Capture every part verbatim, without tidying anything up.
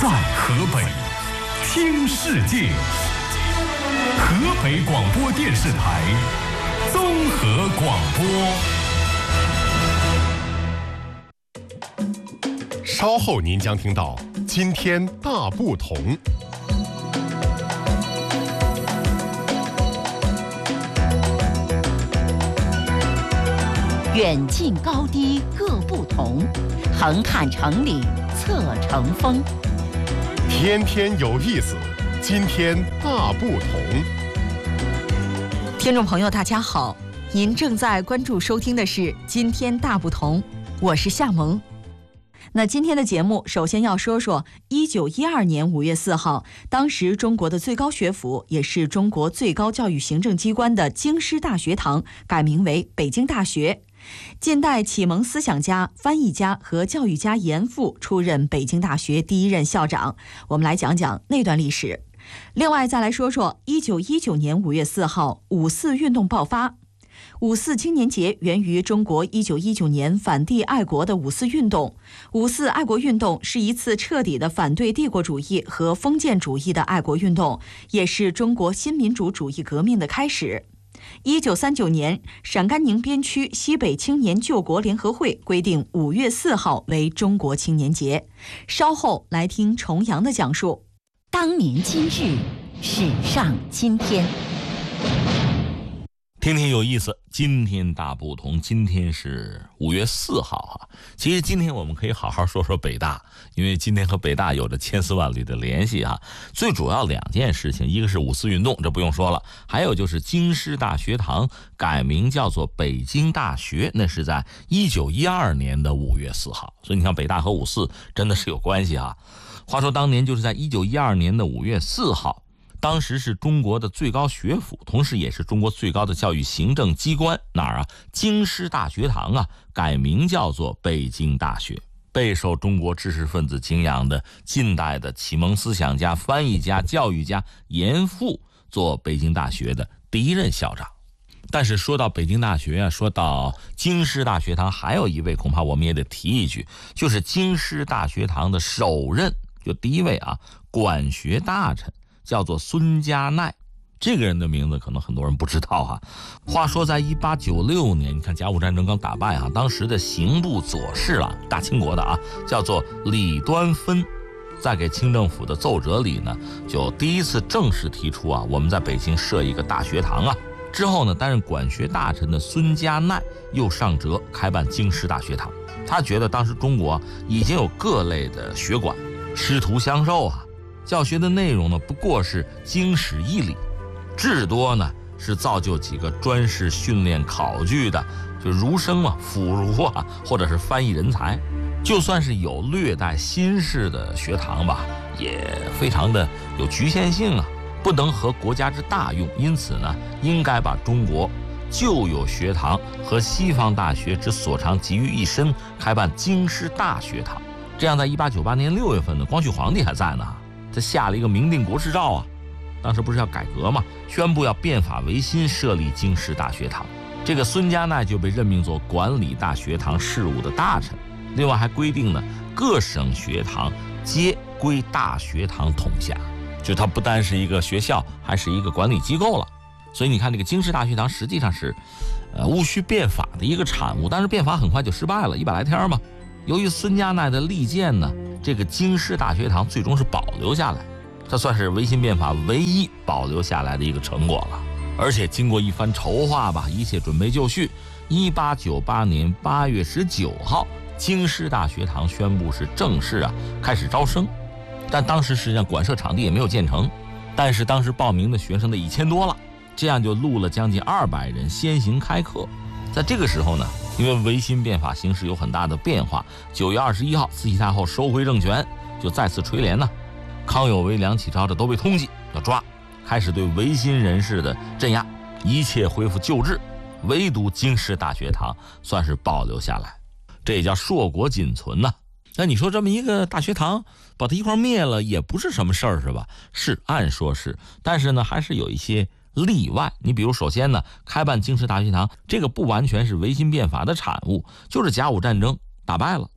在河北听世界，河北广播电视台综合广播。 稍后您将听到今天大不同。 远近高低各不同，横看成岭侧成峰。 天天有意思，今天大不同。 听众朋友大家好，您正在关注收听的是今天大不同，我是夏萌。那今天的节目首先要说说一九一二年五月四号，当时中国的最高学府，也是中国最高教育行政机关的京师大学堂改名为北京大学。近代启蒙思想家、翻译家和教育家严复出任北京大学第一任校长。我们来讲讲那段历史。另外再来说说一九一九年五月四号，五四运动爆发。五四青年节源于中国一九一九年反帝爱国的五四运动。五四爱国运动是一次彻底的反对帝国主义和封建主义的爱国运动，也是中国新民主主义革命的开始。一九三九年，陕甘宁边区西北青年救国联合会规定五月四号为中国青年节。稍后来听重阳的讲述。当年今日，史上今天。 天天有意思，今天大不同。今天是五月四号哈。其实今天我们可以好好说说北大，因为今天和北大有着千丝万缕的联系哈。最主要两件事情，一个是五四运动，这不用说了，还有就是京师大学堂改名叫做北京大学，那是在一九一二年的五月四号。所以你看，北大和五四真的是有关系哈。话说当年就是在一九一二年的五月四号。当时是中国的最高学府，同时也是中国最高的教育行政机关，哪儿啊？京师大学堂啊，改名叫做北京大学。备受中国知识分子敬仰的近代的启蒙思想家、翻译家、教育家严复做北京大学的第一任校长。但是说到北京大学啊，说到京师大学堂，还有一位恐怕我们也得提一句，就是京师大学堂的首任，就第一位啊，管学大臣。叫做孙家鼐，这个人的名字可能很多人不知道哈。话说在一八九六年，你看甲午战争刚打败哈，当时的刑部左侍郎，大清国的啊，叫做李端芬，在给清政府的奏折里呢，就第一次正式提出啊，我们在北京设一个大学堂啊。之后呢，担任管学大臣的孙家鼐又上折开办京师大学堂。他觉得当时中国已经有各类的学馆，师徒相授啊。教学的内容呢，不过是经史义理，至多呢是造就几个专事训练考据的，就儒生嘛、辅儒啊，或者是翻译人才。就算是有略带新式的学堂吧，也非常的有局限性啊，不能合国家之大用。因此呢，应该把中国旧有学堂和西方大学之所长集于一身，开办京师大学堂。这样，在一八九八年六月份呢，光绪皇帝还在呢。他下了一个明定国事诏啊，当时不是要改革嘛，宣布要变法维新，设立京师大学堂。这个孙家鼐就被任命做管理大学堂事务的大臣。另外还规定呢，各省学堂皆归大学堂统辖，就它不单是一个学校，还是一个管理机构了。所以你看，这个京师大学堂实际上是，呃，戊戌变法的一个产物，但是变法很快就失败了，一百来天嘛。由于孙家鼐的力荐呢，这个京师大学堂最终是保留下来，这算是维新变法唯一保留下来的一个成果了。而且经过一番筹划吧，一切准备就绪，一八九八年八月十九号，京师大学堂宣布是正式啊开始招生。但当时实际上馆舍场地也没有建成，但是当时报名的学生的一千多了，这样就录了将近二百人先行开课。在这个时候呢，因为维新变法形势有很大的变化，九月二十一号，慈禧太后收回政权，就再次垂帘呢。康有为、梁启超这都被通缉要抓，开始对维新人士的镇压，一切恢复旧制，唯独京师大学堂算是保留下来，这也叫硕果仅存呐。那你说这么一个大学堂，把它一块灭了，也不是什么事儿，是吧？是，按说是，但是呢，还是有一些例外。你比如首先呢，开办京师大学堂，这个不完全是维新变法的产物，就是甲午战争打败了，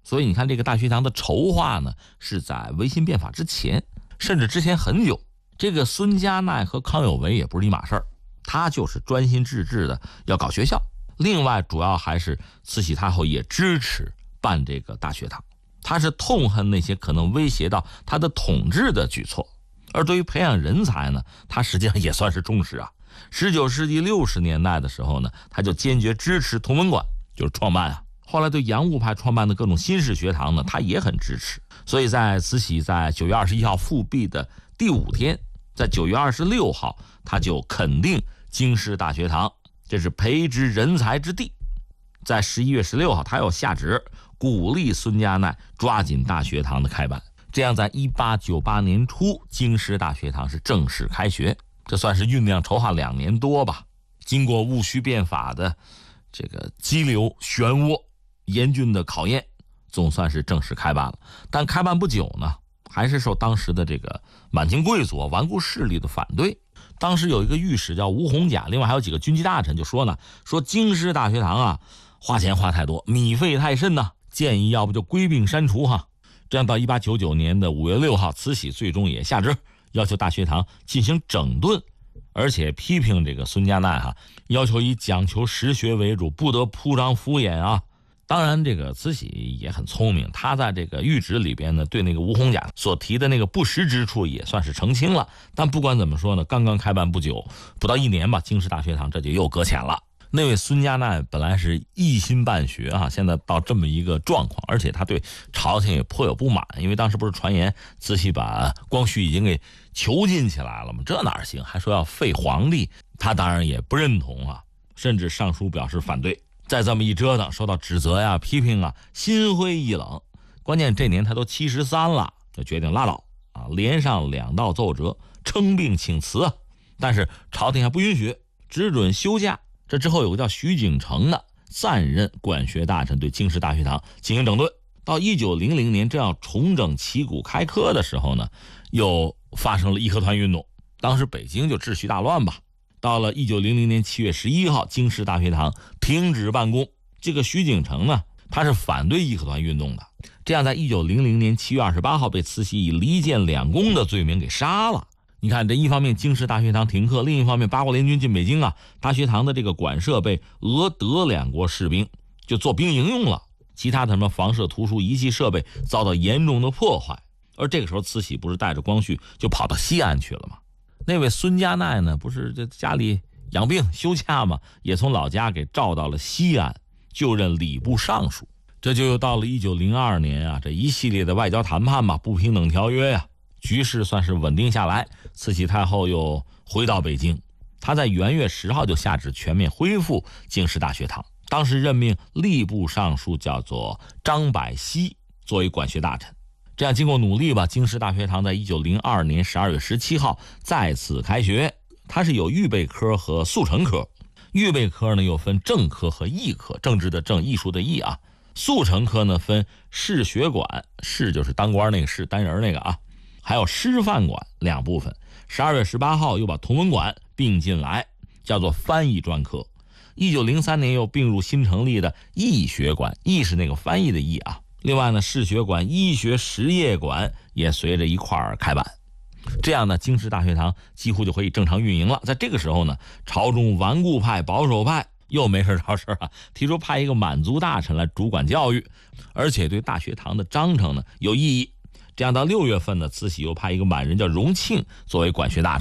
所以你看这个大学堂的筹划呢，是在维新变法之前，甚至之前很久。这个孙家鼐和康有为也不是一码事儿，他就是专心致志的要搞学校。另外主要还是慈禧太后也支持办这个大学堂，他是痛恨那些可能威胁到他的统治的举措。而对于培养人才呢，他实际上也算是重视啊。十九世纪六十年代的时候呢，他就坚决支持同文馆，就是创办啊。后来对洋务派创办的各种新式学堂呢，他也很支持。所以在慈禧在九月二十一号复辟的第五天，在九月二十六号，他就肯定京师大学堂，这是培植人才之地。在十一月十六号，他又下旨鼓励孙家鼐抓紧大学堂的开办。这样在一八九八年初，京师大学堂是正式开学，这算是酝酿筹划两年多吧。经过戊戌变法的这个激流漩涡严峻的考验，总算是正式开办了。但开办不久呢，还是受当时的这个满清贵族顽固势力的反对。当时有一个御史叫吴洪甲，另外还有几个军机大臣就说呢，说京师大学堂啊，花钱花太多，米费太甚呐，建议要不就归并删除哈。这样到一八九九年的五月六号，慈禧最终也下旨要求大学堂进行整顿，而且批评这个孙家鼐哈，要求以讲求实学为主，不得铺张敷衍啊。当然这个慈禧也很聪明，她在这个谕旨里边呢，对那个吴洪甲所提的那个不实之处也算是澄清了。但不管怎么说呢，刚刚开办不久，不到一年吧，京师大学堂这就又搁浅了。那位孙家鼐本来是一心办学啊，现在到这么一个状况，而且他对朝廷也颇有不满，因为当时不是传言慈禧把光绪已经给囚禁起来了吗？这哪行，还说要废皇帝，他当然也不认同啊，甚至上书表示反对。再这么一折腾，受到指责呀、批评啊，心灰意冷。关键这年他都七十三了，就决定拉倒啊，连上两道奏折，称病请辞啊。但是朝廷还不允许，只准休假。这之后有个叫徐景成的暂任管学大臣，对京师大学堂进行整顿。到一九零零年正要重整旗鼓开科的时候呢，又发生了义和团运动，当时北京就秩序大乱吧。到了一九零零年七月十一号，京师大学堂停止办公。这个徐景成呢，他是反对义和团运动的，这样在一九零零年七月二十八号被慈禧以离间两宫的罪名给杀了。你看，这一方面京师大学堂停课，另一方面八国联军进北京啊，大学堂的这个馆舍被俄德两国士兵就做兵营用了，其他的什么房舍、图书、仪器设备遭到严重的破坏。而这个时候慈禧不是带着光绪就跑到西安去了吗？那位孙家鼐呢，不是这家里养病休假吗？也从老家给召到了西安，就任礼部尚书。这就又到了一九零二年啊，这一系列的外交谈判嘛，不平等条约呀、啊，局势算是稳定下来。慈禧太后又回到北京，她在元月十号就下旨全面恢复京师大学堂。当时任命吏部尚书叫做张百熙作为管学大臣。这样经过努力吧，京师大学堂在一九零二年十二月十七号再次开学。它是有预备科和速成科，预备科呢又分正科和艺科，政治的正，艺术的艺啊。速成科呢分士学馆，士就是当官那个士，单人那个啊，还有师范馆两部分。十二月十八号又把同文馆并进来，叫做翻译专科。一九零三年又并入新成立的译学馆，译是那个翻译的译啊。另外呢，士学馆、医学实业馆也随着一块儿开办。这样呢，京师大学堂几乎就可以正常运营了。在这个时候呢，朝中顽固派、保守派又没事找事啊，提出派一个满族大臣来主管教育，而且对大学堂的章程呢有异议。这样到六月份呢，慈禧又派一个满人叫荣庆作为管学大臣。